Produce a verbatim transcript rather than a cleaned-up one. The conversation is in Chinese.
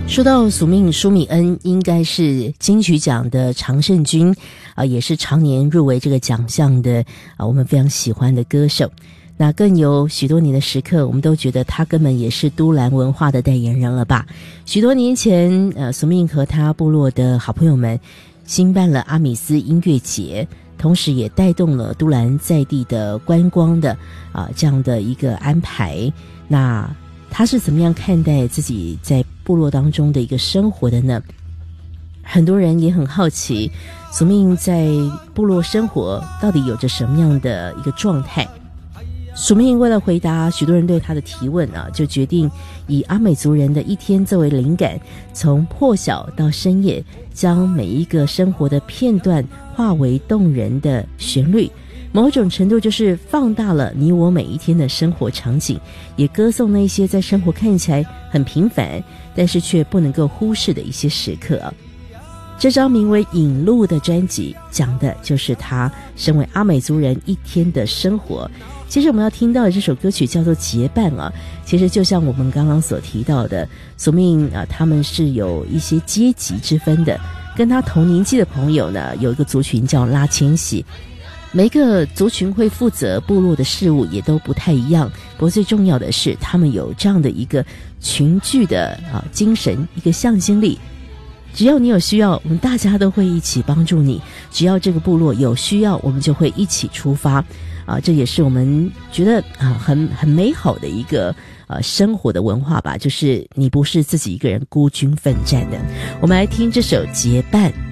说到宿命，舒米恩应该是金曲奖的常胜军啊、呃，也是常年入围这个奖项的啊、呃，我们非常喜欢的歌手。那更有许多年的时刻，我们都觉得他根本也是都兰文化的代言人了吧？许多年前，呃，宿命和他部落的好朋友们兴办了阿米斯音乐节，同时也带动了都兰在地的观光的啊、呃、这样的一个安排。那他是怎么样看待自己在部落当中的一个生活的呢？很多人也很好奇，宿命在部落生活到底有着什么样的一个状态。宿命为了回答许多人对他的提问啊，就决定以阿美族人的一天作为灵感，从破晓到深夜，将每一个生活的片段化为动人的旋律，某种程度就是放大了你我每一天的生活场景，也歌颂那些在生活看起来很平凡，但是却不能够忽视的一些时刻啊。这张名为《引路》的专辑讲的就是他身为阿美族人一天的生活。其实我们要听到的这首歌曲叫做《结伴》啊，其实就像我们刚刚所提到的，宿命啊，他们是有一些阶级之分的。跟他同年纪的朋友呢，有一个族群叫拉千禧，每个族群会负责部落的事务也都不太一样，不过最重要的是他们有这样的一个群聚的啊精神，一个向心力。只要你有需要，我们大家都会一起帮助你，只要这个部落有需要，我们就会一起出发啊，这也是我们觉得啊很很美好的一个呃生活的文化吧，就是你不是自己一个人孤军奋战的。我们来听这首《结伴》。